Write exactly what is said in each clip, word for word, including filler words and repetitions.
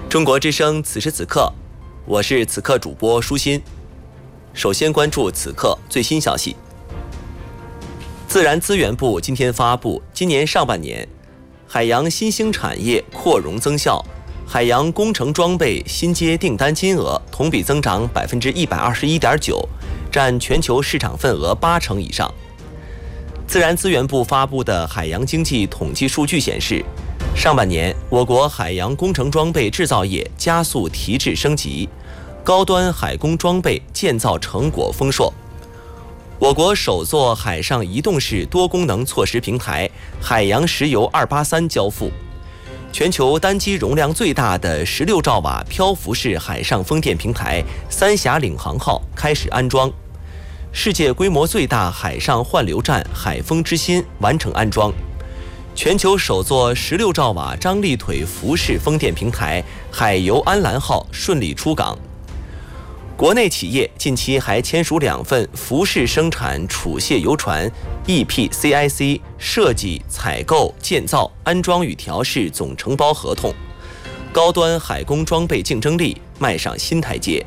中国之声此时此刻，我是此刻主播舒心。首先关注此刻最新消息。自然资源部今天发布，今年上半年海洋新兴产业扩容增效，海洋工程装备新接订单金额同比增长百分之一百二十一点九，占全球市场份额八成以上。自然资源部发布的海洋经济统计数据显示，上半年我国海洋工程装备制造业加速提质升级，高端海工装备建造成果丰硕。我国首座海上移动式多功能措施平台海洋石油二八三交付，全球单机容量最大的十六兆瓦漂浮式海上风电平台三峡领航号开始安装，世界规模最大海上换流站海风之心完成安装，全球首座十六兆瓦张力腿浮式风电平台海游安澜号顺利出港。国内企业近期还签署两份浮式生产储卸游船 E P C I C 设计、采购、建造、安装与调试总承包合同，高端海工装备竞争力迈上新台阶。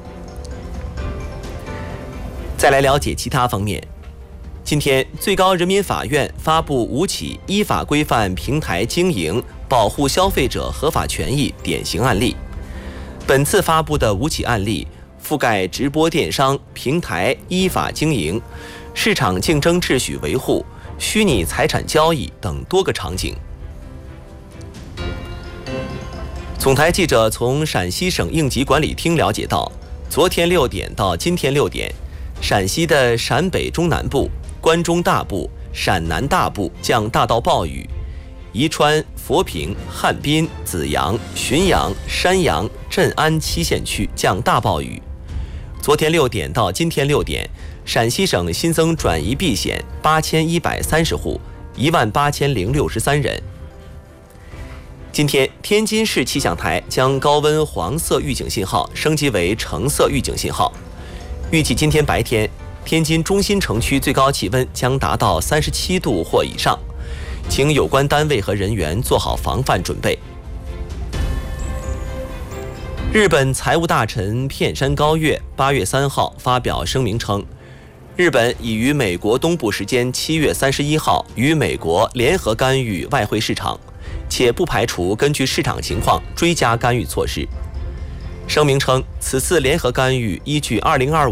再来了解其他方面。今天，最高人民法院发布五起依法规范平台经营、保护消费者合法权益典型案例。本次发布的五起案例覆盖直播电商平台依法经营、市场竞争秩序维护、虚拟财产交易等多个场景。总台记者从陕西省应急管理厅了解到，昨天六点到今天六点，陕西的陕北中南部、关中大部、陕南大部降大到暴雨，宜川、佛坪、汉滨、紫阳、浔阳、山阳、镇安七县区降大暴雨。昨天六点到今天六点，陕西省新增转移避险八千一百三十户，一万八千零六十三人。今天，天津市气象台将高温黄色预警信号升级为橙色预警信号。预计今天白天，天津中心城区最高气温将达到三十七度或以上，请有关单位和人员做好防范准备。日本财务大臣片山高月八月三号发表声明称，日本已于美国东部时间七月三十一号与美国联合干预外汇市场，且不排除根据市场情况追加干预措施。声明称，此次联合干预依据二零二五